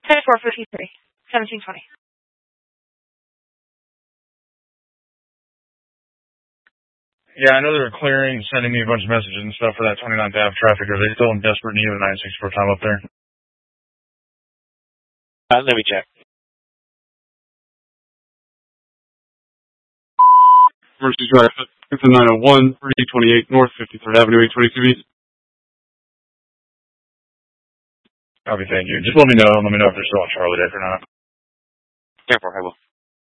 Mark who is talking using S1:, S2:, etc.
S1: 10-453, 1720.
S2: Yeah, I know they were clearing, sending me a bunch of messages and stuff for that 29th Ave traffic. Are they still in desperate need of a 964 time up there?
S3: Let me check.
S4: Emergency drive, it's a 901, 328 North 53rd Avenue, 822 East.
S2: Copy, thank you. Just let me know if they're still on Charlie Deck or not.
S3: 10-4, I will.